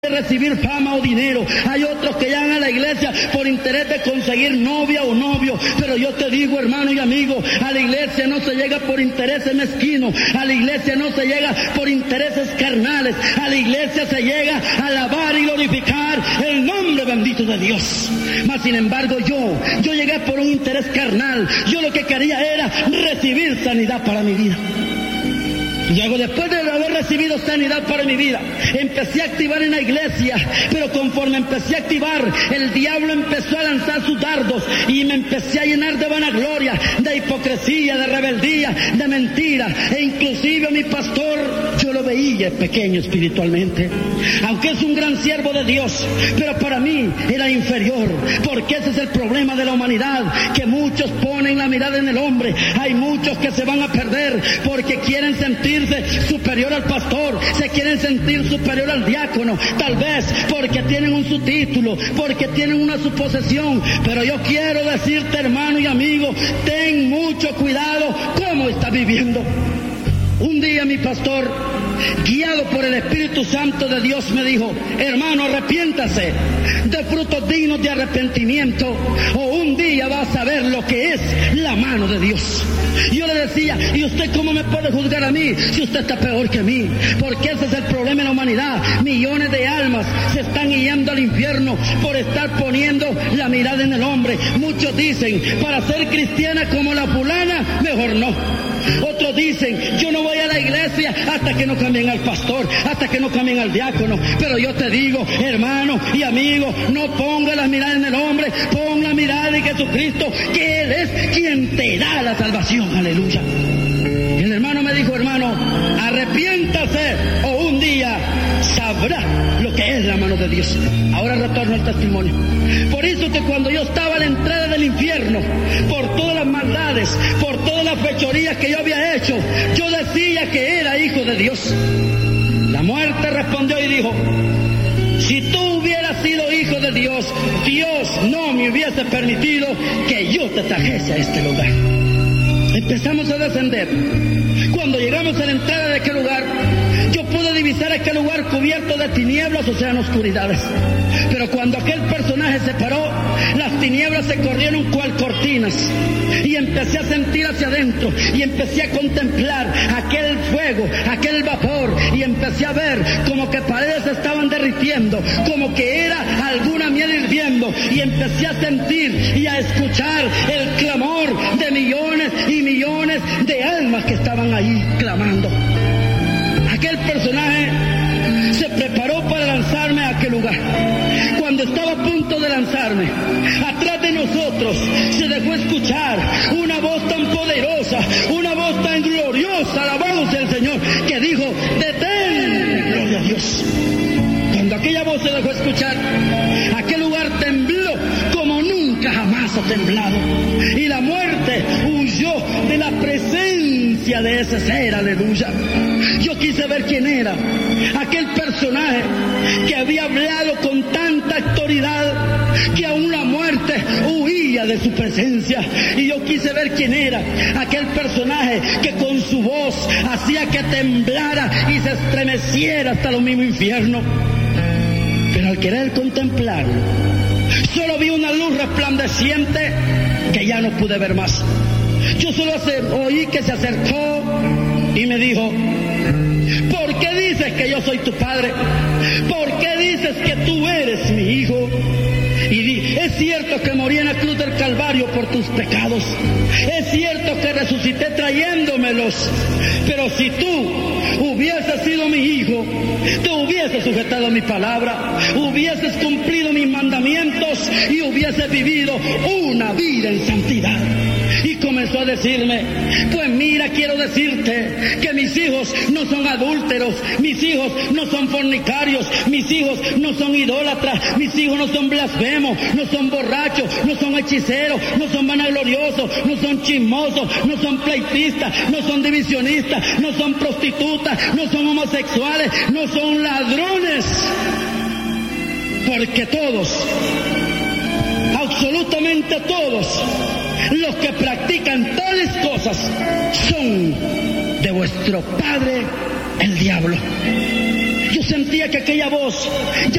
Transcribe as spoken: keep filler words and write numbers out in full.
de recibir fama o dinero. Hay otros que llegan a la iglesia por interés de conseguir novia o novio. Pero yo te digo, hermano y amigo, a la iglesia no se llega por intereses mezquinos. A la iglesia no se llega por intereses carnales. A la iglesia se llega a alabar y glorificar el nombre bendito de Dios. Mas sin embargo yo, yo llegué por un interés carnal. Yo lo que quería era recibir sanidad para mi vida. Luego, después de haber recibido sanidad para mi vida, empecé a activar en la iglesia, pero conforme empecé a activar, el diablo empezó a lanzar sus dardos y me empecé a llenar de vanagloria, de hipocresía, de rebeldía, de mentira, e inclusive a mi pastor yo lo veía pequeño espiritualmente, aunque es un gran siervo de Dios, pero para mí era inferior, porque ese es el problema de la humanidad, que muchos ponen la mirada en el hombre. Hay muchos que se van a perder porque quieren sentir superior al pastor, se quieren sentir superior al diácono, tal vez porque tienen un subtítulo, porque tienen una suposición. Pero yo quiero decirte, hermano y amigo, ten mucho cuidado cómo estás viviendo. Un día mi pastor, guiado por el Espíritu Santo de Dios, me dijo: hermano, arrepiéntase de frutos dignos de arrepentimiento, o un día vas a ver lo que es la mano de Dios. Y yo le decía: ¿y usted cómo me puede juzgar a mí si usted está peor que mí? Porque ese es el problema en la humanidad. Millones de almas se están yendo al infierno por estar poniendo la mirada en el hombre. Muchos dicen: para ser cristiana como la fulana, mejor no. Otros dicen: yo no voy a la iglesia hasta que no cambien al pastor, hasta que no cambien al diácono. Pero yo te digo, hermano y amigo, no ponga la mirada en el hombre, pon la mirada en Jesucristo, que Él es quien te da la salvación. Aleluya. Y el hermano me dijo: hermano, arrepiéntase o un día sabrá lo que es la mano de Dios. Ahora retorno al testimonio. Por eso que cuando yo estaba a la entrada del infierno, por todas las maldades, por todas las fechorías que yo había hecho, yo decía que era hijo de Dios. La muerte respondió y dijo: si tú hubieras sido hijo de Dios, Dios no me hubiese permitido que yo te trajese a este lugar. Empezamos a descender. Cuando llegamos a la entrada de aquel lugar, yo pude divisar aquel lugar cubierto de tinieblas, o sea, en oscuridades. Pero cuando aquel personaje se paró, las tinieblas se corrieron cual cortinas. Y empecé a sentir hacia adentro, y empecé a contemplar aquel fuego, aquel vapor, y empecé a ver como que paredes estaban derritiendo, como que era alguna miel hirviendo, y empecé a sentir y a escuchar el clamor de millones y millones de almas que estaban ahí clamando. Aquel personaje se preparó para lanzarme a aquel lugar. Cuando estaba a punto de lanzarme, atrás de nosotros se dejó escuchar una voz tan poderosa, una voz tan gloriosa, alabado sea el Señor, que dijo: detén, gloria a Dios. Cuando aquella voz se dejó escuchar, aquel lugar tembló como nunca jamás ha temblado, y la muerte huyó de la presencia de ese ser. Aleluya. Yo quise ver quién era aquel personaje que había hablado con tanta autoridad que aún la muerte huía de su presencia. Y yo quise ver quién era aquel personaje que con su voz hacía que temblara y se estremeciera hasta lo mismo infierno. Pero al querer contemplarlo, solo vi una luz resplandeciente que ya no pude ver más. Yo solo oí que se acercó y me dijo: ¿por qué dices que yo soy tu padre? ¿Por qué dices que tú eres mi hijo? Y di: es cierto que morí en la cruz del Calvario por tus pecados, es cierto que resucité trayéndomelos, pero si tú hubieses sido mi hijo, te hubieses sujetado a mi palabra, hubieses cumplido mis mandamientos y hubieses vivido una vida en santidad. Y comenzó a decirme: pues mira, quiero decirte que mis hijos no son adúlteros, mis hijos no son fornicarios, mis hijos no son idólatras, mis hijos no son blasfemos, no son borrachos, no son hechiceros, no son vanagloriosos, no son chismosos, no son pleitistas, no son divisionistas, no son prostitutas, no son homosexuales, no son ladrones. Porque todos, absolutamente todos, los que practican tales cosas son de vuestro Padre el diablo. Yo sentía que aquella voz